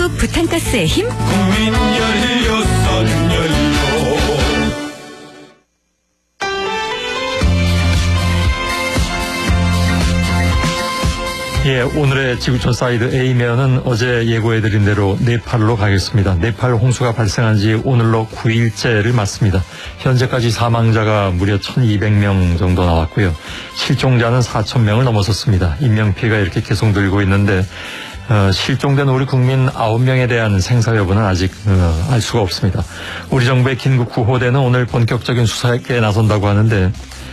한국 부탄가스의 힘. 국민 연료 선연료. 예, 오늘의 지구촌 사이드 A면은 어제 예고해드린 대로 네팔로 가겠습니다. 네팔 홍수가 발생한 지 오늘로 9일째를 맞습니다. 현재까지 사망자가 무려 1,200명 정도 나왔고요. 실종자는 4,000명을 넘어섰습니다. 인명피해가 이렇게 계속 늘고 있는데 실종된 우리 국민 9명에 대한 생사 여부는 아직 알 수가 없습니다. 우리 정부의 긴급 구호대는 오늘 본격적인 수사에 나선다고 하는데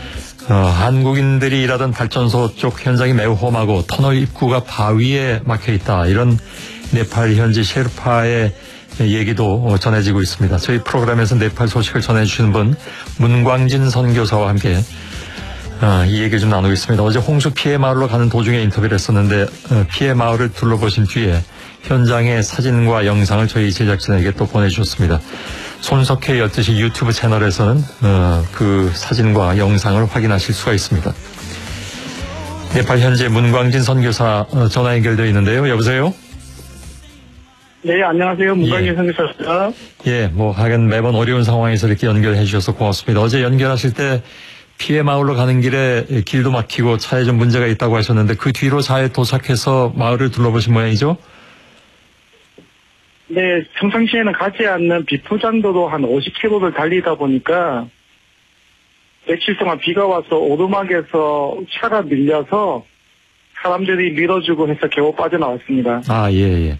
한국인들이 일하던 발전소 쪽 현장이 매우 험하고 터널 입구가 바위에 막혀 있다. 이런 네팔 현지 셰르파의 얘기도 전해지고 있습니다. 저희 프로그램에서 네팔 소식을 전해주시는 분 문광진 선교사와 함께 이 얘기를 좀 나누겠습니다. 어제 홍수 피해 마을로 가는 도중에 인터뷰를 했었는데 피해 마을을 둘러보신 뒤에 현장의 사진과 영상을 저희 제작진에게 또 보내주셨습니다. 손석희 12시 유튜브 채널에서는 그 사진과 영상을 확인하실 수가 있습니다. 네팔 현재 문광진 선교사 전화 연결되어 있는데요. 여보세요? 네, 안녕하세요. 문광진 선교사입니다. 예, 하긴 매번 어려운 상황에서 이렇게 연결해 주셔서 고맙습니다. 어제 연결하실 때 피해 마을로 가는 길에 길도 막히고 차에 좀 문제가 있다고 하셨는데 그 뒤로 차에 도착해서 마을을 둘러보신 모양이죠? 네, 평상시에는 가지 않는 비포장도로 한 50km를 달리다 보니까 며칠 동안 비가 와서 오르막에서 차가 밀려서 사람들이 밀어주고 해서 겨우 빠져나왔습니다. 아, 예.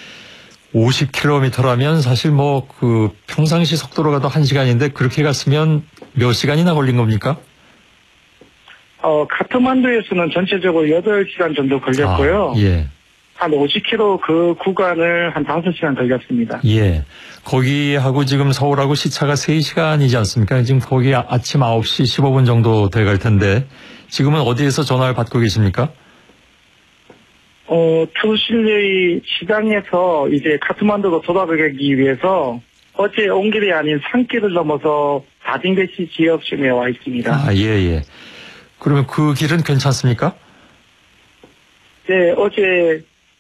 50km라면 사실 평상시 속도로 가도 1시간인데 그렇게 갔으면 몇 시간이나 걸린 겁니까? 카트만두에서는 전체적으로 8시간 정도 걸렸고요. 아, 예. 한 50km 그 구간을 한 5시간 걸렸습니다. 예. 거기하고 지금 서울하고 시차가 3시간이지 않습니까? 지금 거기 아침 9시 15분 정도 돼갈 텐데 지금은 어디에서 전화를 받고 계십니까? 투실레이 시장에서 이제 카트만두로 돌아가기 위해서 어제 온 길이 아닌 산길을 넘어서 다딩베시 지역쯤에 와 있습니다. 아, 예. 그러면 그 길은 괜찮습니까? 네, 어제